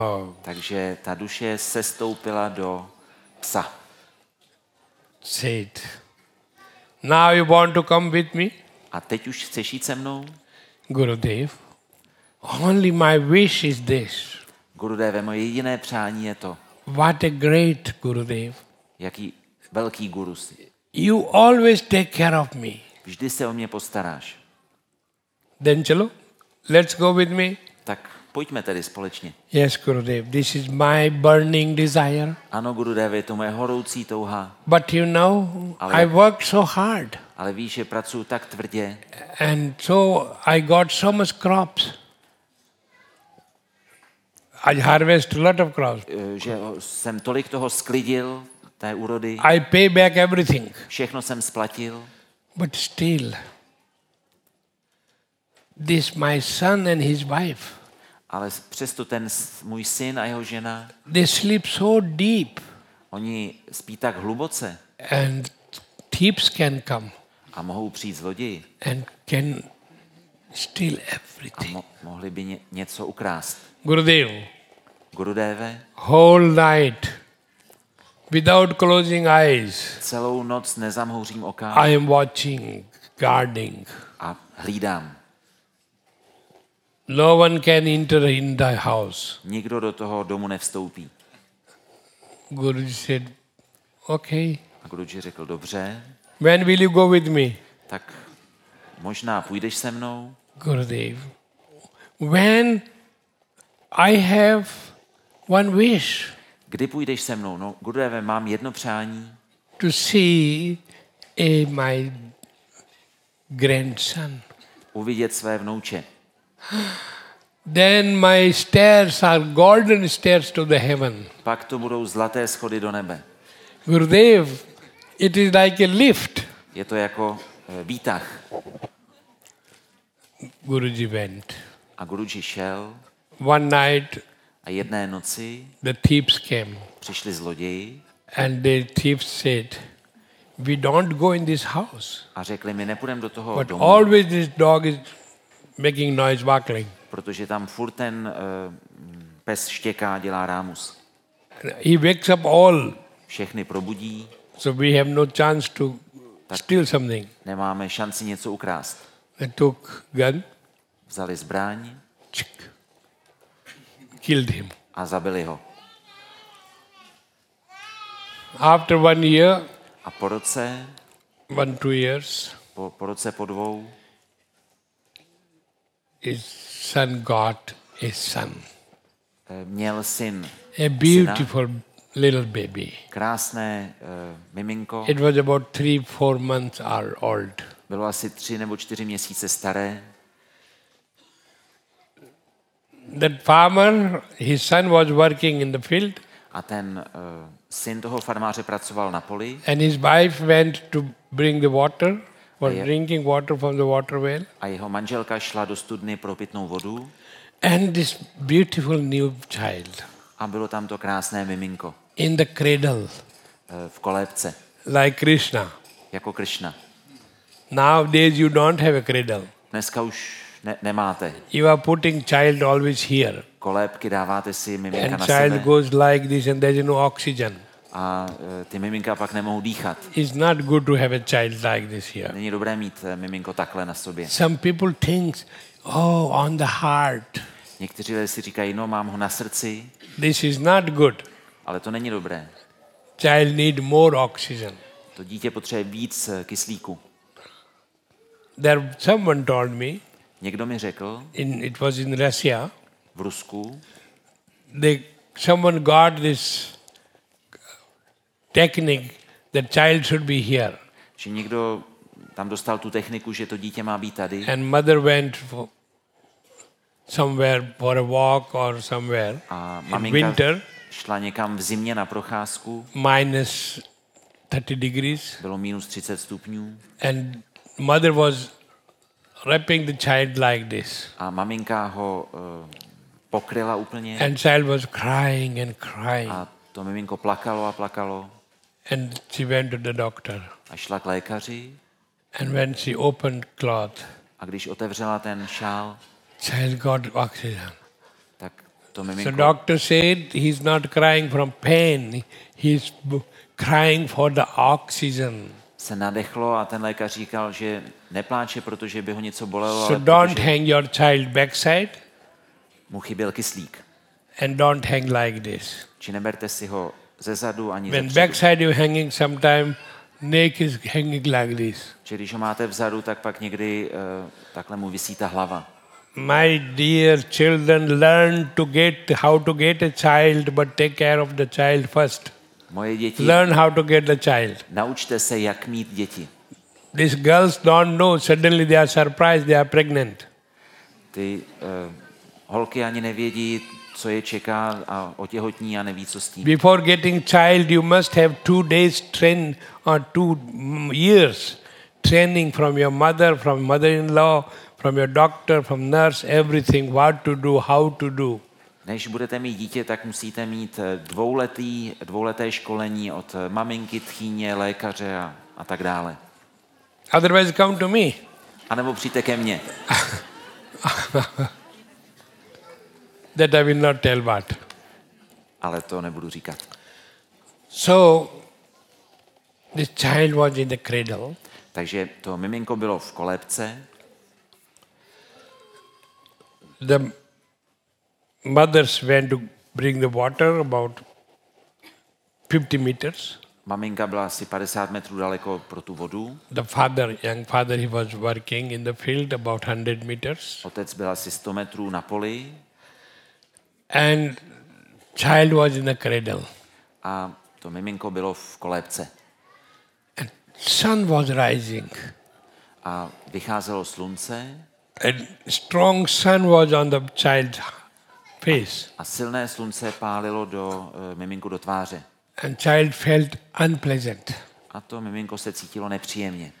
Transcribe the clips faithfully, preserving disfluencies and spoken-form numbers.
Oh. Takže ta duše sestoupila do psa. Said, now you want to come with me? A teď už chceš jít se mnou? Gurudev, only my wish is this. Gurudeve, moje jediné přání je to. What a great Gurudev. Jaký velký guru jsi. You always take care of me. Vždy se o mě postaráš. Then chalo, let's go with me. Tak pojďme tedy společně. Yes, Gurudev, this is my burning desire. Ano, Gurudeve, je to moje horoucí touha. But you know, Ale- I worked so hard. Ale víš, že pracuji tak tvrdě And so I got so much crops. I harvest a lot of crops. eh, že jsem tolik toho sklidil, té úrody. I pay back everything. Všechno jsem splatil. But still, this my son and his wife, Ale přesto ten s- můj syn a jeho žena, they sleep so deep oni spí tak hluboce and thieves can come a mohou přijít zloději and can steal a everything. mo- mohli by ně- něco ukrást. Gurudev, Gurudeve, whole night, without closing eyes, celou noc nezamhouřím oka I am watching, guarding. a hlídám. No one can enter in the house. Nikdo do toho domu nevstoupí. Guruji said, okay, A Guruji řekl, dobře, when will you go with me? tak možná půjdeš se mnou. Gurudev, when I have one wish Kdy půjdeš se mnou? No, Gurudeve, mám jedno přání. to see a, my grandson. Uvidět své vnouče. Then my stairs are golden stairs to the heaven. Pak to budou zlaté schody do nebe. Gurudev, it is like a lift. Je to jako eh, výtah. Guruji went. A Guruji šel One night a jedné noci the thieves came přišli zloději and the thieves said, we don't go in this house. a řekli, my nepůjdeme do toho But domu, always this dog is making noise, barking. protože tam furt ten uh, pes štěká, dělá rámus. He wakes up all, Všechny probudí, so we have no chance to steal something. nemáme šanci něco ukrást. They took gun, Vzali zbraň chick, killed him. a zabili ho. After one year, A po roce, one, two years, po, po roce po dvou, his son got a son, eh, měl syn a beautiful little baby. krásné uh, miminko. It was about three, four months old. Bylo asi tři nebo čtyři měsíce staré. That farmer, his son was working in the field, A ten uh, syn toho farmáře pracoval na poli and his wife went to bring the water, was Yeah. drinking water from the water well. a jeho manželka šla do studny pro pitnou vodu And this beautiful new child a bylo tam to krásné miminko in the cradle, uh, v kolébce, like Krishna. jako Kršna. Nowadays you don't have a cradle. Dneska už ne- nemáte. You are putting child always here. Kolébky dáváte si miminka And na child sebe goes like this and there is no oxygen. a uh, ty miminka pak nemohou dýchat. It's not good to have a child like this here. Není dobré mít eh, miminko takhle na sobě. Some people think, oh, on the heart. Někteří lidé si říkají, no mám ho na srdci, This is not good. ale to není dobré. Child need more oxygen. To dítě potřebuje víc eh, kyslíku. There, someone told me, Někdo mi řekl, in, it was in Russia, v Rusku, they, someone got this technique that child should be here. že někdo tam dostal tu techniku, že to dítě má být tady And mother went for somewhere for a walk or somewhere a in maminka winter, šla někam v zimě na procházku, minus thirty degrees, bylo minus třicet stupňů and mother was wrapping the child like this. a maminka ho uh, pokryla úplně And child was crying and crying. a to miminko plakalo a plakalo And she went to the doctor. a šla k lékaři And when she opened cloth, a když otevřela ten šál, child got oxygen. tak to So miminko, doctor said he's not crying from pain, he's b- crying for the oxygen. se nadechlo a ten lékař říkal, že nepláče, protože by ho něco bolelo, So ale don't protože hang your child backside mu chyběl kyslík. and don't hang like this. Či neberte si ho ze zadu ani ze When předu. backside you're hanging, sometime neck is hanging like this. Či když ho máte vzadu, tak pak někdy uh, takhle mu visí ta hlava. My dear children, learn to get how to get a child, but take care of the child first. Moje děti, Learn how to get the child. naučte se, jak mít děti. These girls don't know. Suddenly they are surprised they are pregnant. Ty uh, holky ani nevědí, co je čeká a otěhotní a neví, co s tím. Before getting child, you must have two days train or two mm, years training from your mother, from mother-in-law, from your doctor, from nurse, everything, what to do, how to do. Než budete mít dítě, tak musíte mít eh, dvouletý, dvouleté školení od eh, maminky, tchýně, lékaře a, a tak dále. Otherwise come to me. A nebo přijďte ke mně. That I will not tell what. Ale to nebudu říkat. So, this child was in the cradle. Takže to miminko bylo v kolébce. The mothers went to bring the water about fifty meters. Maminka byla asi padesát metrů daleko pro tu vodu. The father, young father, he was working in the field about one hundred meters. Otec byl asi sto metrů na poli And child was in the cradle. a to miminko bylo v kolébce. And sun was rising. A vycházelo slunce And strong sun was on the child's face. a silné slunce pálilo do uh, miminku do tváře. And child felt unpleasant. A to miminko se cítilo nepříjemně.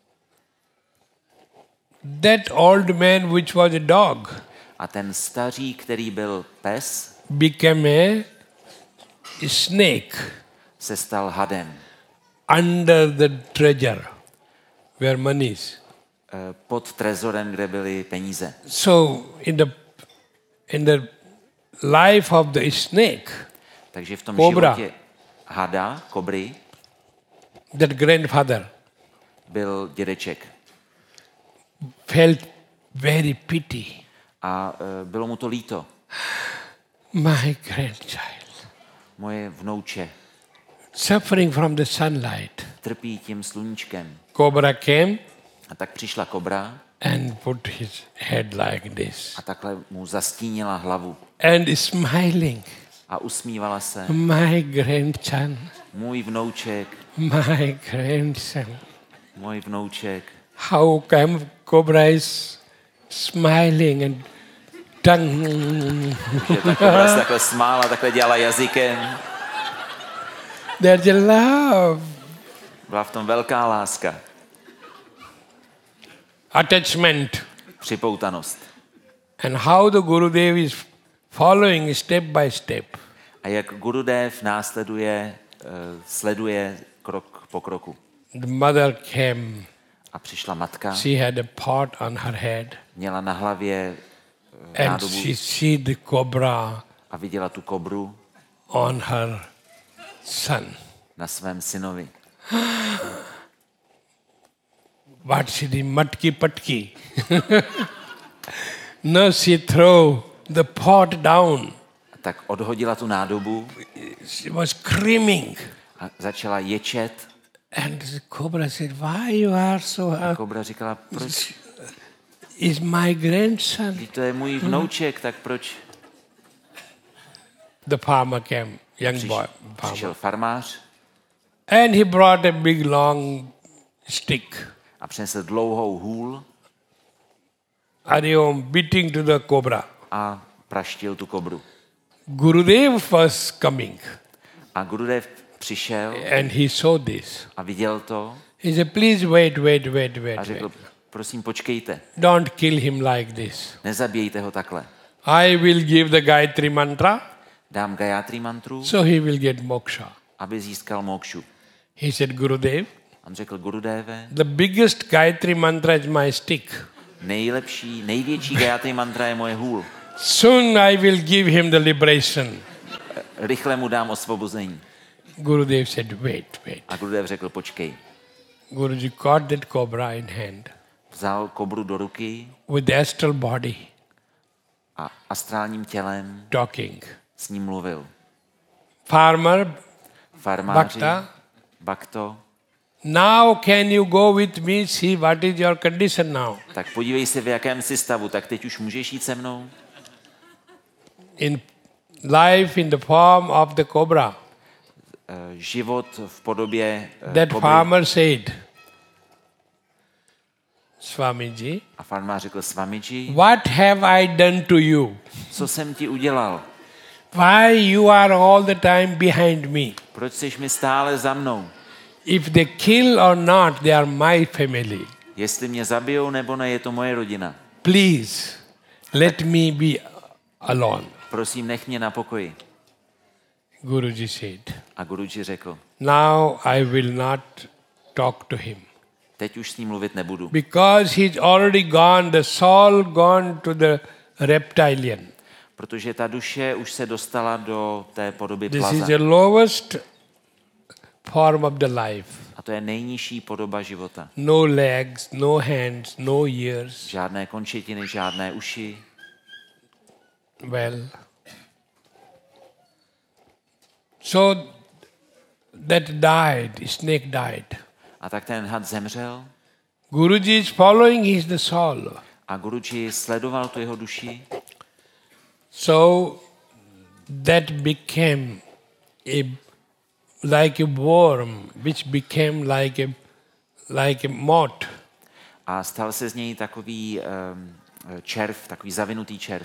That old man, which was a dog, A ten stařík, který byl pes, became a snake se stal hadem. under the treasure where money is. Eh, pod trezorem, kde byly peníze. So in the in the life of the snake, Takže v tom Kobra. životě hada, kobry, that grandfather byl dědeček. felt very pity. A eh, bylo mu to líto. My grandchild, Moje vnouče suffering from the sunlight. trpí tím sluníčkem. Cobra came A tak přišla kobra and put his head like this. a takhle mu zastínila hlavu. And smiling. A usmívala se. My grandson, Můj vnouček, my grandson. můj vnouček. How come Cobra is smiling and tongue? Že ta kobra se takhle smála, takhle dělala jazykem. There's a love, Byla v tom velká láska. attachment. Připoutanost. And how the Gurudev is following step by step. A jak Gurudev následuje, eh, sleduje krok po kroku. The mother came. A přišla matka, She had a pot on her head. měla na hlavě eh, And nádobu she see the cobra a viděla tu kobru on her son. na svém synovi. What she did? Matki patki. No, she throw the pot down. A tak odhodila tu nádobu She was screaming. a začala ječet. And the cobra said, why you are so happy? Kobra říkala, proč? Is my grandson. Vždyť to je můj vnouček, tak proč? The farmer came, young boy, Přišel farmer. farmář And he brought a big long stick. a přinesl dlouhou hůl Ariom beating to the cobra. a praštil tu kobru. Gurudev was coming A Gurudev přišel and he saw this. a viděl to He said, please wait, wait, wait, a wait, wait. řekl, prosím, počkejte, Don't kill him like this. nezabijte ho takhle. I will give the Gayatri mantra, Dám Gayatri mantru, so he will get moksha. aby získal mokšu. He said, Gurudev, On řekl, Gurudeve, the biggest Gayatri mantra is my stick. nejlepší, největší Gayatri mantra je moje hůl. Soon I will give him the liberation. Rychle mu dám osvobození. Gurudev said, wait, wait. A Gurudev řekl, počkej. Guruji caught that cobra in hand Vzal kobru do ruky with the astral body, a astrálním tělem talking. s ním mluvil. Farmer, Farmáři, Bhakta, Bhakto, now can you go with me, see what is your condition now? tak podívej se, v jakém jsi stavu, tak teď už můžeš jít se mnou. In life in the form of the cobra. Eh, Život v podobě eh, That kobry. farmer said, Swamiji, A farmář řekl, Swamiji, what have I done to you? co jsem ti udělal? Why you are all the time behind me? Proč jsi mi stále za mnou? If they kill or not, they are my family. Jestli mě zabijou nebo ne, je to moje rodina. Please, let me be alone. Prosím, nech mě na pokoji. Guruji said, A Guruji řekl, now I will not talk to him. teď už s ním mluvit nebudu. Because he's already gone, the soul gone to the reptilian. Protože ta duše už se dostala do té podoby This is plaza. the lowest form of the life. A to je nejnižší podoba života. No legs, no hands, no ears. Žádné končetiny, žádné uši. Well, so that died, snake died. A tak ten had zemřel Guruji is following his the soul. a Guruji sledoval tu jeho duši. So that became a like a worm, which became like a like a moth. A stal se z něj takový um, červ, takový zavinutý červ.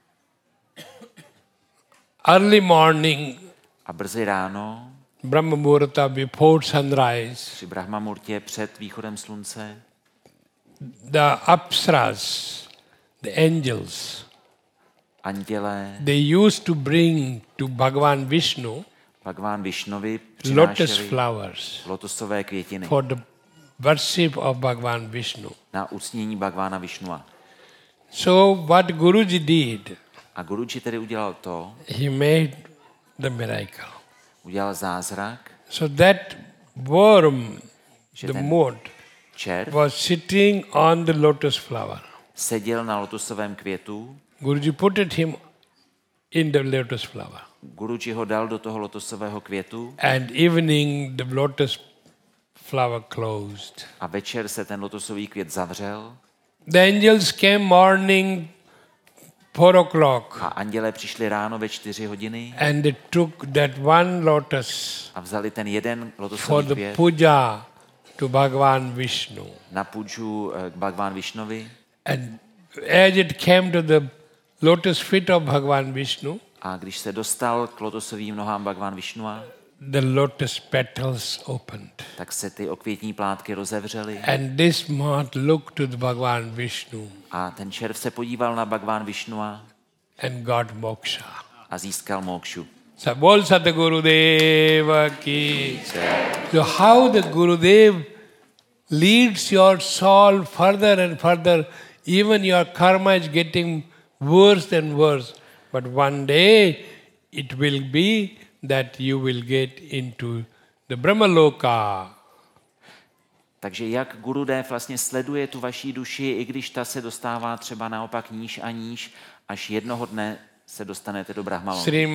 Early morning, A brzy ráno, Brahma Muhurta before sunrise, při Brahmamurtě před východem slunce, the apsaras, the angels, andělé they used to bring to Bhagavan Vishnu Bhagavan Višnovi lotus přinášeli flowers lotosové květiny for the worship of Bhagavan Vishnu. na uctění Bhagavana Višnua. So what Guruji did, A Guruji tedy udělal to, he made the miracle. udělal zázrak, So that worm, že the ten moth, červ was sitting on the lotus flower. seděl na lotosovém květu. Guruji put it him in the lotus flower. Guruji ho dal do toho lotosového květu And evening the lotus flower closed. a večer se ten lotosový květ zavřel The angels came morning four o'clock a andělé přišli ráno ve čtyři hodiny and they took that one lotus a vzali ten jeden for lotosový the květ puja to Bhagavan Vishnu. na půjču k Bhagavan Višnovi And as it came to the lotus feet of Bhagavan Vishnu, a když se dostal k lotosovým nohám Bhagavan Višnua, the lotus petals opened. tak se ty okvětní plátky rozevřely And this moth looked to the Bhagavan Vishnu a ten červ se podíval na Bhagavan Višnua and got moksha. a získal mokšu. So, bol Satguru Deva ki. So how the Gurudev leads your soul further and further, even your karma is getting worse and worse. But one day it will be that you will get into the Brahmaloka. Takže jak Gurudev vlastně sleduje tu vaší duši, i když ta se dostává třeba naopak níž a níž, až jednoho dne se dostanete do Brahmaloka.